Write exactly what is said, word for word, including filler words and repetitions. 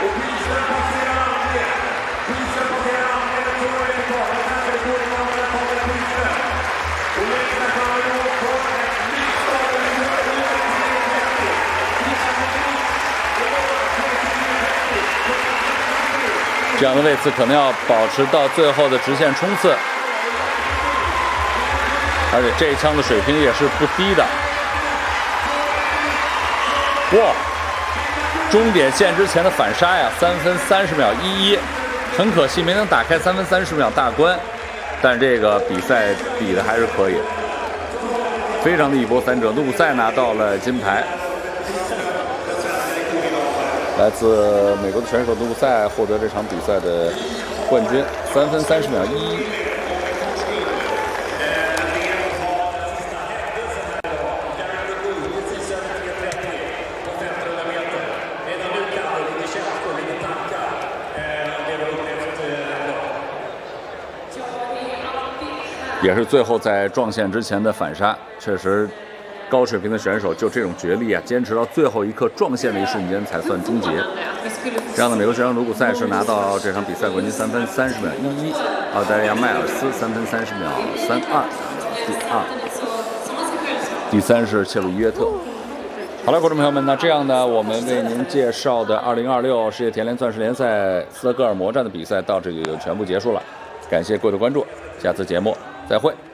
这样的位置可能要保持到最后的直线冲刺，而且这一枪的水平也是不低的。哇！终点线之前的反杀呀，三分三十秒一一，很可惜没能打开三分三十秒大关，但这个比赛比的还是可以，非常的一波三折。努古塞拿到了金牌。来自美国的选手努古塞获得这场比赛的冠军，三分三十秒一一。也是最后在撞线之前的反杀，确实。高水平的选手就这种绝力啊，坚持到最后一刻撞线的一瞬间才算终结。这样的美国选手努古塞是拿到这场比赛冠军，三分三十秒一一。澳大利亚迈尔斯三分三十秒三二，第二。第三是切鲁伊约特。好了，观众朋友们，那这样呢，我们为您介绍的二零二六世界田联钻石联赛斯德哥尔摩站的比赛到这里就全部结束了。感谢各位的关注，下次节目再会。